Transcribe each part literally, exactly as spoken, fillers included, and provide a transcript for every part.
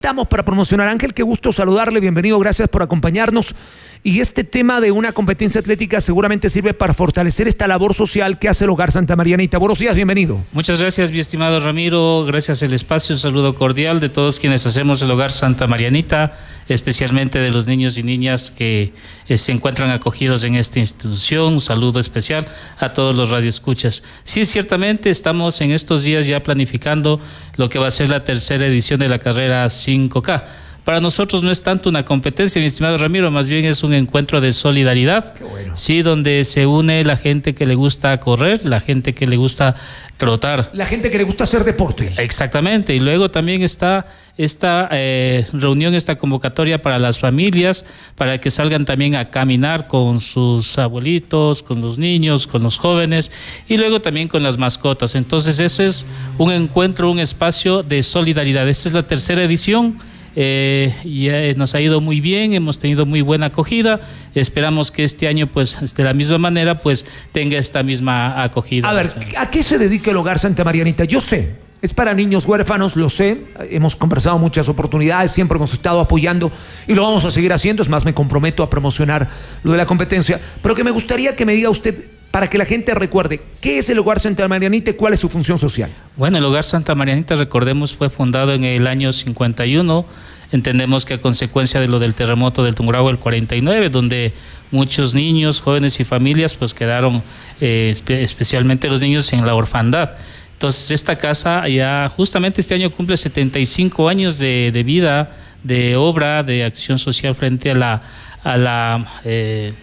Estamos para promocionar. Ángel, qué gusto saludarle, bienvenido, gracias por acompañarnos. Y este tema de una competencia atlética seguramente sirve para fortalecer esta labor social que hace el Hogar Santa Marianita. Buenos días, bienvenido. Muchas gracias, mi estimado Ramiro, gracias el espacio, un saludo cordial de todos quienes hacemos el Hogar Santa Marianita, especialmente de los niños y niñas que eh, se encuentran acogidos en esta institución. Un saludo especial a todos los radioescuchas. Sí, ciertamente estamos en estos días ya planificando lo que va a ser la tercera edición de la carrera cinco K. Para nosotros no es tanto una competencia, mi estimado Ramiro, más bien es un encuentro de solidaridad. Qué bueno. Sí, donde se une la gente que le gusta correr, la gente que le gusta trotar. La gente que le gusta hacer deporte. Exactamente, y luego también está esta eh, reunión, esta convocatoria para las familias, para que salgan también a caminar con sus abuelitos, con los niños, con los jóvenes, y luego también con las mascotas. Entonces eso es un encuentro, un espacio de solidaridad. Esta es la tercera edición. Eh, y eh, nos ha ido muy bien, hemos tenido muy buena acogida, esperamos que este año pues de la misma manera pues tenga esta misma acogida. A ver, ¿a qué se dedica el Hogar Santa Marianita? Yo sé, es para niños huérfanos, lo sé, hemos conversado muchas oportunidades, siempre hemos estado apoyando y lo vamos a seguir haciendo, es más, me comprometo a promocionar lo de la competencia, pero que me gustaría que me diga usted, para que la gente recuerde, ¿qué es el Hogar Santa Marianita y cuál es su función social? Bueno, el Hogar Santa Marianita, recordemos, fue fundado en el año cincuenta y uno. Entendemos que a consecuencia de lo del terremoto del Tungurahua del cuarenta y nueve, donde muchos niños, jóvenes y familias pues quedaron, eh, espe- especialmente los niños, en la orfandad. Entonces esta casa ya justamente este año cumple setenta y cinco años de, de vida, de obra, de acción social frente a la... A la eh,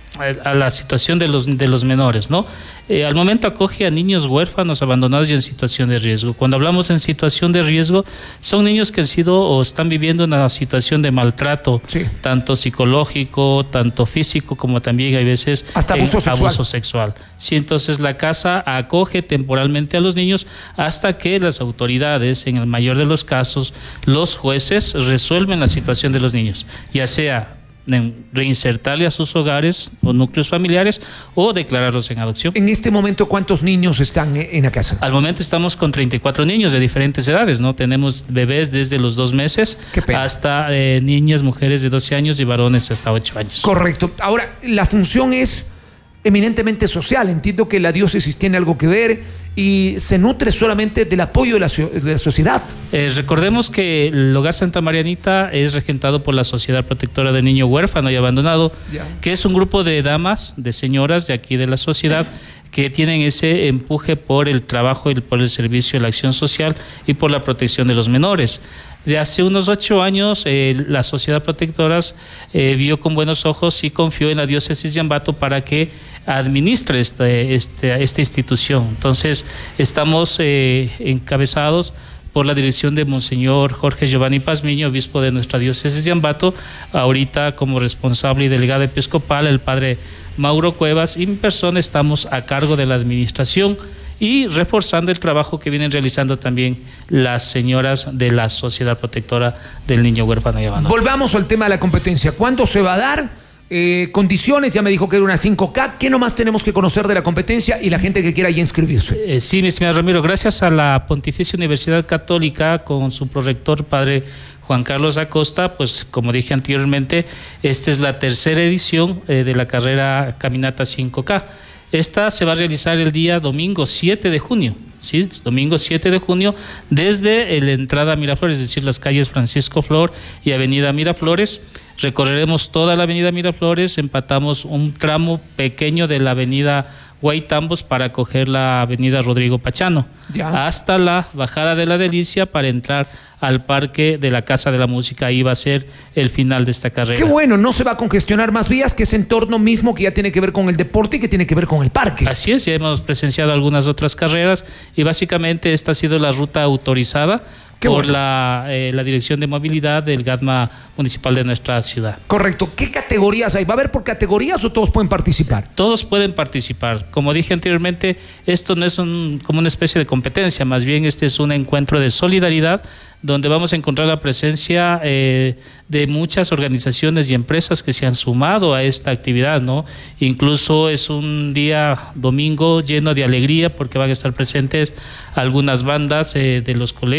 a la situación de los de los menores, ¿no? Eh, al momento acoge a niños huérfanos, abandonados y en situación de riesgo. Cuando hablamos en situación de riesgo, son niños que han sido o están viviendo una situación de maltrato, sí, tanto psicológico, tanto físico, como también hay veces hasta abuso, eh, sexual. abuso sexual. Sí, entonces la casa acoge temporalmente a los niños hasta que las autoridades, en el mayor de los casos, los jueces resuelven la situación de los niños, ya sea reinsertarle a sus hogares o núcleos familiares o declararlos en adopción. En este momento, ¿cuántos niños están en la casa? Al momento estamos con treinta y cuatro niños de diferentes edades, ¿no? Tenemos bebés desde los dos meses hasta eh, niñas, mujeres de doce años y varones hasta ocho años. Correcto. Ahora, la función es eminentemente social. Entiendo que la diócesis tiene algo que ver y se nutre solamente del apoyo de la, de la sociedad. Eh, recordemos que el Hogar Santa Marianita es regentado por la Sociedad Protectora del Niño Huérfano y Abandonado, ya, que es un grupo de damas, de señoras de aquí de la sociedad que tienen ese empuje por el trabajo y por el servicio de la acción social y por la protección de los menores. De hace unos ocho años, eh, la Sociedad Protectoras eh, vio con buenos ojos y confió en la diócesis de Ambato para que administre este, este, esta institución. Entonces, estamos eh, encabezados por la dirección de Monseñor Jorge Giovanni Pazmiño, obispo de nuestra diócesis de Ambato, ahorita como responsable y delegado episcopal, el padre Mauro Cuevas, y mi persona estamos a cargo de la administración y reforzando el trabajo que vienen realizando también las señoras de la Sociedad Protectora del Niño Huérfano y Abandonado. Volvamos al tema de la competencia. ¿Cuándo se va a dar? Eh, condiciones, ya me dijo que era una cinco K. ¿Qué nomás tenemos que conocer de la competencia y la gente que quiera ya inscribirse? Eh, sí, mi estimado Ramiro, gracias a la Pontificia Universidad Católica con su prorector, padre Juan Carlos Acosta, pues como dije anteriormente, esta es la tercera edición eh, de la carrera Caminata cinco K. Esta se va a realizar el día domingo siete de junio, ¿sí? Domingo siete de junio, desde la entrada a Miraflores, es decir, las calles Francisco Flor y Avenida Miraflores. Recorreremos toda la Avenida Miraflores, empatamos un tramo pequeño de la Avenida Guaitambos para coger la Avenida Rodrigo Pachano, ya, hasta la bajada de la Delicia para entrar al Parque de la Casa de la Música. Ahí va a ser el final de esta carrera. Qué bueno, no se va a congestionar más vías, que ese entorno mismo que ya tiene que ver con el deporte y que tiene que ver con el parque. Así es, ya hemos presenciado algunas otras carreras y básicamente esta ha sido la ruta autorizada Qué por bueno. la, eh, la Dirección de Movilidad del GADMA Municipal de nuestra ciudad. Correcto. ¿Qué categorías hay? ¿Va a haber por categorías o todos pueden participar? Todos pueden participar. Como dije anteriormente, esto no es un, como una especie de competencia, más bien este es un encuentro de solidaridad donde vamos a encontrar la presencia eh, de muchas organizaciones y empresas que se han sumado a esta actividad, ¿no? Incluso es un día domingo lleno de alegría porque van a estar presentes algunas bandas eh, de los colegios,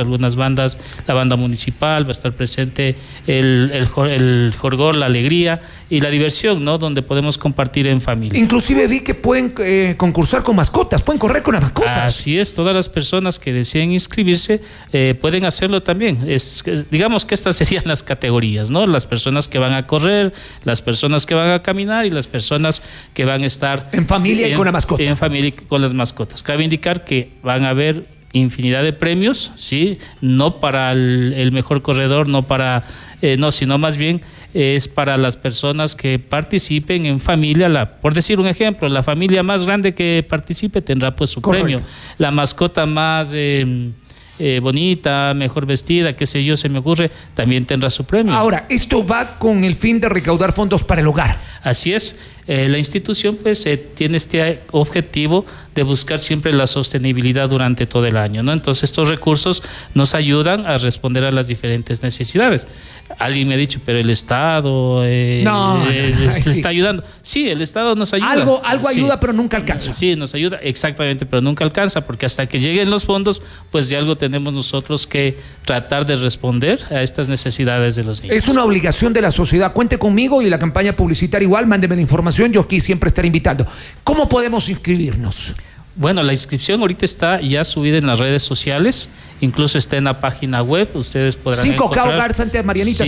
algunas bandas, la banda municipal, va a estar presente el, el, el jorgor, la alegría y la diversión, ¿no? Donde podemos compartir en familia. Inclusive vi que pueden eh, concursar con mascotas, pueden correr con las mascotas. Así es, todas las personas que deseen inscribirse eh, pueden hacerlo también. Es, digamos que estas serían las categorías, ¿no? Las personas que van a correr, las personas que van a caminar y las personas que van a estar en familia en, y con la mascota. En familia y con las mascotas. Cabe indicar que van a haber infinidad de premios, sí, no para el, el mejor corredor, no para, eh, no, sino más bien es para las personas que participen en familia. La, por decir un ejemplo, la familia más grande que participe tendrá pues su Correcto. Premio. La mascota más eh, eh, bonita, mejor vestida, qué sé yo, se me ocurre, también tendrá su premio. Ahora, esto va con el fin de recaudar fondos para el hogar. Así es. Eh, la institución pues eh, tiene este objetivo de buscar siempre la sostenibilidad durante todo el año, ¿no? Entonces estos recursos nos ayudan a responder a las diferentes necesidades. Alguien me ha dicho, pero el Estado eh, no, eh, no, les, sí. les está ayudando. Sí, el Estado nos ayuda. Algo, algo sí. ayuda, pero nunca alcanza. Sí, nos ayuda, exactamente, pero nunca alcanza, porque hasta que lleguen los fondos, pues de algo tenemos nosotros que tratar de responder a estas necesidades de los niños. Es una obligación de la sociedad. Cuente conmigo y la campaña publicitaria igual, mándeme la información. Yo aquí siempre estaré invitando. ¿Cómo podemos inscribirnos? Bueno, la inscripción ahorita está ya subida en las redes sociales, incluso está en la página web, ustedes podrán cinco K encontrar Hogar Santa Marianita.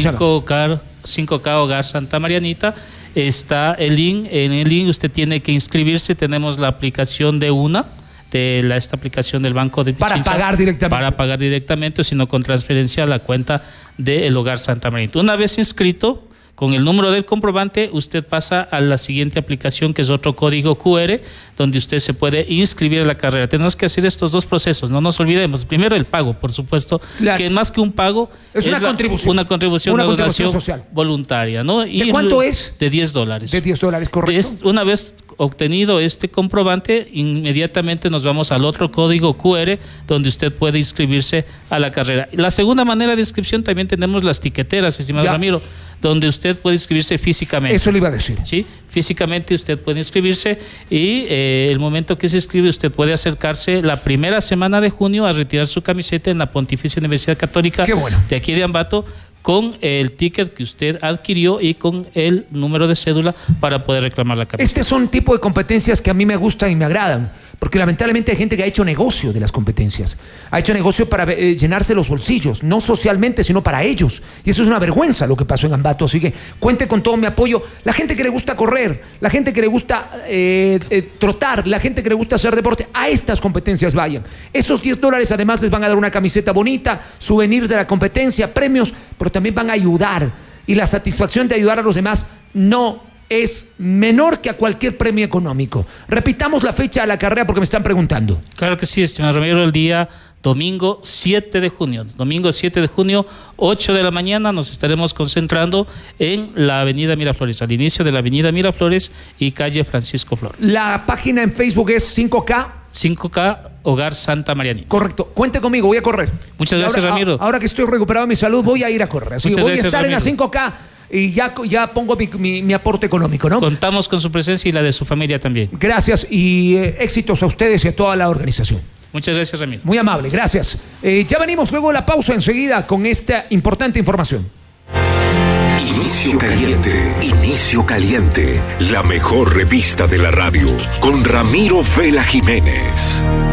cinco K Hogar Santa Marianita, está el link, en el link usted tiene que inscribirse, tenemos la aplicación de una, de la, esta aplicación del Banco de Pichincha. Para pagar directamente. Para pagar directamente, sino con transferencia a la cuenta del Hogar Santa Marianita. Una vez inscrito, con el número del comprobante, usted pasa a la siguiente aplicación, que es otro código cu erre, donde usted se puede inscribir a la carrera. Tenemos que hacer estos dos procesos, no nos olvidemos. Primero el pago, por supuesto, claro. que más que un pago es, es una, la, contribución. una contribución, una una contribución social voluntaria, ¿no? ¿De y cuánto es? De diez dólares. De diez dólares, correcto. Es, una vez obtenido este comprobante, inmediatamente nos vamos al otro código cu erre, donde usted puede inscribirse a la carrera. La segunda manera de inscripción también tenemos las tiqueteras, estimado ya. Ramiro, donde usted puede inscribirse físicamente. Eso le iba a decir. Sí, físicamente usted puede inscribirse y eh, el momento que se inscribe usted puede acercarse la primera semana de junio a retirar su camiseta en la Pontificia Universidad Católica Qué bueno. de aquí de Ambato, con el ticket que usted adquirió y con el número de cédula para poder reclamar la camiseta. Este son tipo de competencias que a mí me gustan y me agradan, porque lamentablemente hay gente que ha hecho negocio de las competencias, ha hecho negocio para eh, llenarse los bolsillos, no socialmente, sino para ellos, y eso es una vergüenza lo que pasó en Ambato, así que cuente con todo mi apoyo. La gente que le gusta correr, la gente que le gusta eh, eh, trotar, la gente que le gusta hacer deporte, a estas competencias vayan. Esos diez dólares además les van a dar una camiseta bonita, souvenirs de la competencia, premios, pero también van a ayudar, y la satisfacción de ayudar a los demás no es menor que a cualquier premio económico. Repitamos la fecha de la carrera porque me están preguntando. Claro que sí, estimado Ramiro, el día domingo siete de junio, domingo siete de junio, ocho de la mañana, nos estaremos concentrando en la avenida Miraflores, al inicio de la avenida Miraflores y calle Francisco Flores. La página en Facebook es cinco K cinco K Hogar Santa Marianita. Correcto, cuente conmigo, voy a correr. Muchas gracias, ahora, Ramiro. A, ahora que estoy recuperado de mi salud, voy a ir a correr. Así que voy gracias, a estar Ramiro. En la cinco K y ya, ya pongo mi, mi, mi aporte económico, ¿no? Contamos con su presencia y la de su familia también. Gracias y eh, éxitos a ustedes y a toda la organización. Muchas gracias, Ramiro. Muy amable, gracias. Eh, ya venimos luego de la pausa enseguida con esta importante información. Inicio Caliente, Inicio Caliente, la mejor revista de la radio, con Ramiro Vela Jiménez.